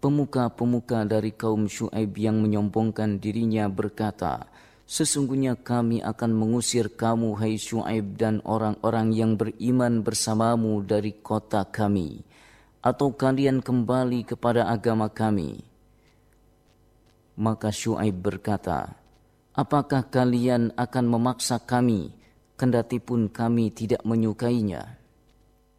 Pemuka-pemuka dari kaum Syuaib yang menyombongkan dirinya berkata, sesungguhnya kami akan mengusir kamu, hai Syuaib, dan orang-orang yang beriman bersamamu dari kota kami, atau kalian kembali kepada agama kami. Maka Syuaib berkata, apakah kalian akan memaksa kami, kendatipun kami tidak menyukainya?